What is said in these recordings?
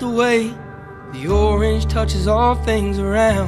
the way the orange touches all things around.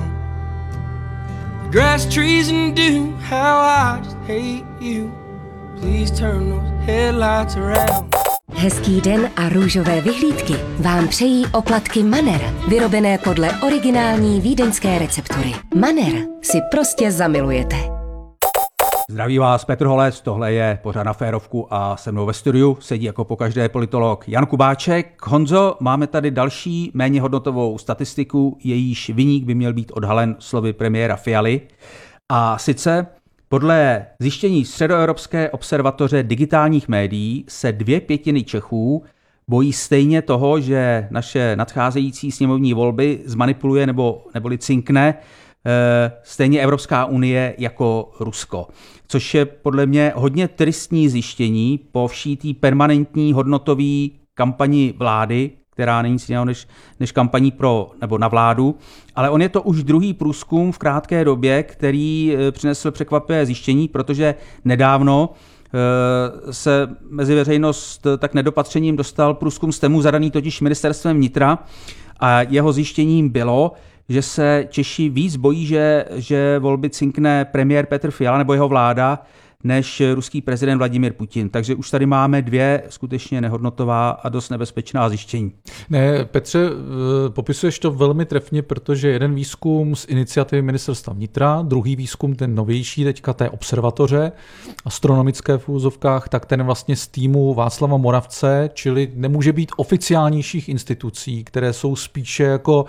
The grass, trees and dew, how I just hate you. Please turn those headlights around. Hezký den a růžové vyhlídky vám přejí oplatky Manner, vyrobené podle originální vídeňské receptury. Manner si prostě zamilujete. Zdraví vás Petr Holec, tohle je pořád Na férovku a se mnou ve studiu sedí jako pokaždé politolog Jan Kubáček. Honzo, máme tady další méně hodnotovou statistiku, jejíž viník by měl být odhalen slovy premiéra Fialy. A sice podle zjištění Středoevropské observatoře digitálních médií se 2/5 Čechů bojí stejně toho, že naše nadcházející sněmovní volby zmanipuluje neboli cinkne stejně Evropská unie jako Rusko. Což je podle mě hodně tristní zjištění po vší té permanentní hodnotové kampani vlády, která není nic jiného než kampaní na vládu, ale on je to už druhý průzkum v krátké době, který přinesl překvapivé zjištění, protože nedávno se mezi veřejnost tak nedopatřením dostal průzkum STEMu zadaný totiž ministerstvem vnitra a jeho zjištěním bylo, že se Češi víc bojí, že volby cinkne premiér Petr Fiala nebo jeho vláda, než ruský prezident Vladimír Putin. Takže už tady máme 2 skutečně nehodnotová a dost nebezpečná zjištění. Ne, Petře, popisuješ to velmi trefně, protože jeden výzkum z iniciativy ministerstva vnitra, druhý výzkum, ten novější teďka té observatoře, astronomické v úzovkách, tak ten vlastně z týmu Václava Moravce, čili nemůže být oficiálnějších institucí, které jsou spíše jako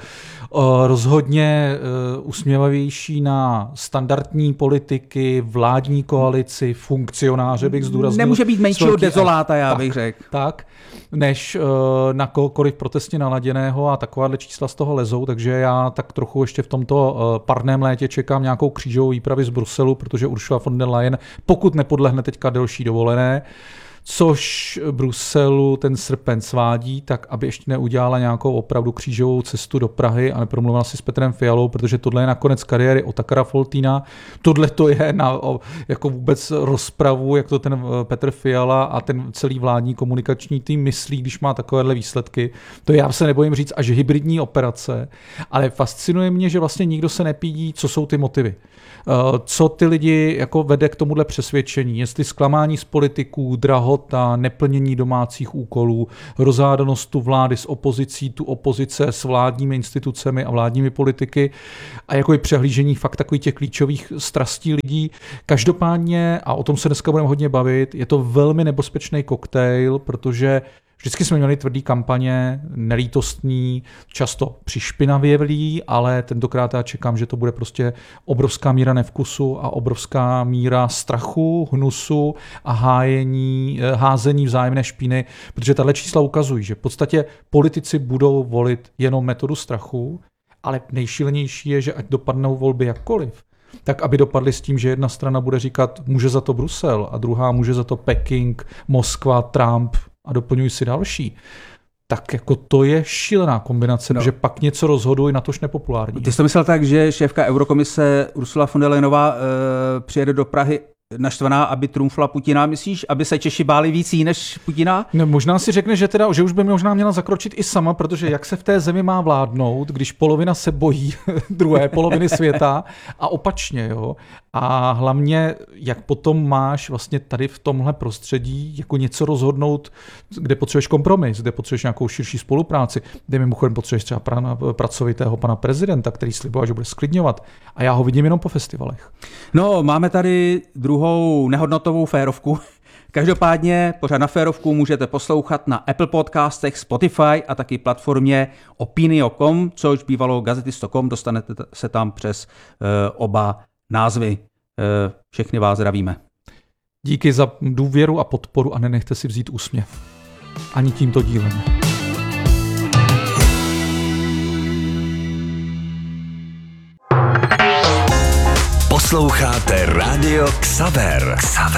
rozhodně usměvavější na standardní politiky, vládní koalici, funkcionáře, bych zdůraznil. Nemůže být menšího dezoláta, já bych řekl. Tak, než na kohokoliv protestně naladěného a takováhle čísla z toho lezou, takže já tak trochu ještě v tomto parném létě čekám nějakou křížovou výpravu z Bruselu, protože Ursula von der Leyen, pokud nepodlehne teďka delší dovolené, což Bruselu ten srpen svádí, tak aby ještě neudělala nějakou opravdu křížovou cestu do Prahy a nepromluvila si s Petrem Fialou, protože tohle je nakonec kariéry Otakara Foltýna, tohle to je jako vůbec rozpravu, jak to ten Petr Fiala a ten celý vládní komunikační tým myslí, když má takovéhle výsledky. To já se nebojím říct až hybridní operace, ale fascinuje mě, že vlastně nikdo se nepídí, co jsou ty motivy. Co ty lidi jako vede k tomuhle přesvědčení, jestli zklamání z politiků, drahota, neplnění domácích úkolů, rozhádanost tu vlády s opozicí, tu opozice s vládními institucemi a vládními politiky a jako i přehlížení fakt takových těch klíčových strastí lidí. Každopádně, a o tom se dneska budeme hodně bavit, je to velmi nebezpečný koktejl, protože vždycky jsme měli tvrdý kampaně, nelítostný, často přišpinavělý, ale tentokrát já čekám, že to bude prostě obrovská míra nevkusu a obrovská míra strachu, hnusu a házení vzájemné špíny, protože tahle čísla ukazují, že v podstatě politici budou volit jenom metodu strachu, ale nejšílenější je, že ať dopadnou volby jakkoliv, tak aby dopadly s tím, že jedna strana bude říkat, může za to Brusel a druhá může za to Peking, Moskva, Trump a doplňují si další, tak jako to je šílená kombinace, protože pak něco rozhodují, natož nepopulární. Ty jsi to myslel tak, že šéfka Eurokomise Ursula von der Leyenová přijede do Prahy naštvaná, aby trumfla Putina, myslíš, aby se Češi báli víc než Putina? No, možná si řekne, že už by možná měla zakročit i sama, protože jak se v té zemi má vládnout, když polovina se bojí druhé poloviny světa a opačně, jo. A hlavně, jak potom máš vlastně tady v tomhle prostředí jako něco rozhodnout, kde potřebuješ kompromis, kde potřebuješ nějakou širší spolupráci, kde mimochodem potřebuješ třeba pracovitého pana prezidenta, který sliboval, že bude sklidňovat. A já ho vidím jenom po festivalech. No, máme tady druhou nehodnotovou férovku. Každopádně pořád Na férovku můžete poslouchat na Apple Podcastech, Spotify a taky platformě Opinio.com, což bývalo Gazetisto.com, dostanete se tam přes oba názvy. Všechny vás zdravíme. Díky za důvěru a podporu a nenechte si vzít úsměv. Ani tímto dílem. Posloucháte Rádio Xaver.